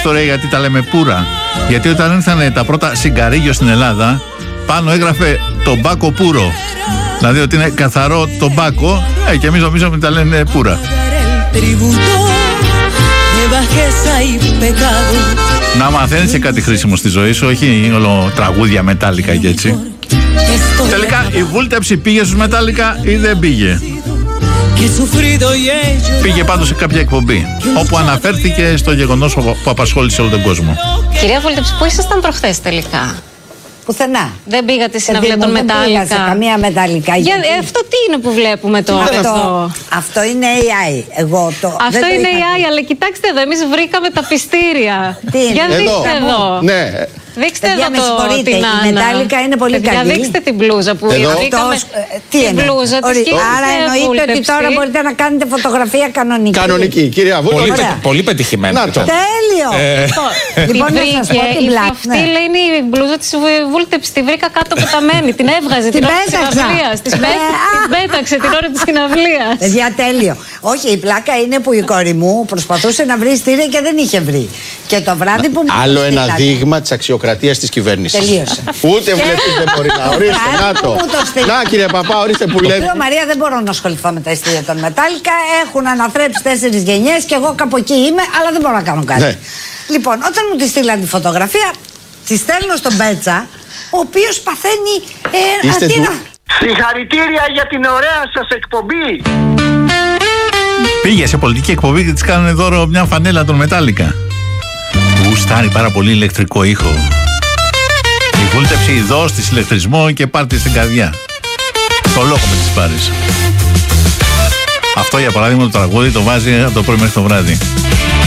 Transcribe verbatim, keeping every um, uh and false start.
ιστορία γιατί τα λέμε πουρα. Γιατί όταν ήρθαν τα πρώτα σιγκαρίγιο στην Ελλάδα, πάνω έγραφε τομπάκο πουρο. Δηλαδή ότι είναι καθαρό τομπάκο, ε, και εμείς νομίζαμε ότι τα λένε πουρα. Να μαθαίνεις και κάτι χρήσιμο στη ζωή σου, όχι όλο τραγούδια μετάλλικα και έτσι. Τελικά η βούλτεψη πήγε στους μετάλλικα ή δεν πήγε? Πήγε πάντως σε κάποια εκπομπή όπου αναφέρθηκε στο γεγονός που απασχόλησε όλο τον κόσμο. Κυρία Βούλτεψη, πού ήσασταν προχθές τελικά? Πουθενά. Δεν πήγατε στη συναυλία των μετάλλικα? Δεν πήγα σε καμία μετάλλικα. Για, γιατί... Αυτό τι είναι που βλέπουμε τώρα? Αυτό, αυτό. αυτό είναι έι άι. Εγώ το, αυτό είναι έι άι, αλλά κοιτάξτε εδώ, εμείς βρήκαμε τα πιστήρια. Τι είναι? Για δείξτε εδώ. εδώ. Ναι. Δείξτε Παιδιά, εδώ το, την Άννα. Η μετάλλικα είναι πολύ Παιδιά, καλή. δείξτε την μπλούζα που βρήκαμε. Τι την μπλούζα της και άρα εννοείται ότι τώρα μπορείτε να κάνετε φωτογραφία κανονική. Κανονική, κυρία Βούλτεψη. Πολύ, πολύ πετυχημένο. Να το. Τέλειο. Ε, Λοιπόν, να σας πω την πλάτη. Αυτή λέει είναι η μπλούζα της Βούλτεψης. Τη βρήκα κάτω από τα μένη. Την έβγαζε την ώρα της συναυλίας. Την πέταξε την ώρα της συναυλίας. Παιδιά, τέλειο. Όχι, η πλάκα είναι που η κόρη μου προσπαθούσε να βρει στήρια και δεν είχε βρει. Και το βράδυ που μου. Άλλο ένα δείγμα της αξιοκρατίας της κυβέρνησης. Τελείωσε. Ούτε βουλευτής δεν μπορεί να ορίστε. Να το. Να, κύριε Παπά, ορίστε που λέει. Λέω, Μαρία, δεν μπορώ να ασχοληθώ με τα ειστήρια των μετάλλικα. Έχουν αναθρέψει τέσσερις γενιές και εγώ κάπου εκεί είμαι, αλλά δεν μπορώ να κάνω κάτι. Ναι. Λοιπόν, όταν μου τη στείλαν τη φωτογραφία, τη στέλνω στον Πέτσα, ο οποίος παθαίνει. Ε, Είστε αντί του... να... Συγχαρητήρια για την ωραία σας εκπομπή. Πήγε σε πολιτική εκπομπή και της κάνανε δώρο μια φανέλα των μετάλλικα. Γουστάρει πάρα πολύ ηλεκτρικό ήχο. Η Βούλτεψη δώσ' της ηλεκτρισμό και πάρ' στην καρδιά. Το λόγο με τις πάρεις. Αυτό για παράδειγμα το τραγούδι το βάζει από το πρωί μέχρι το βράδυ.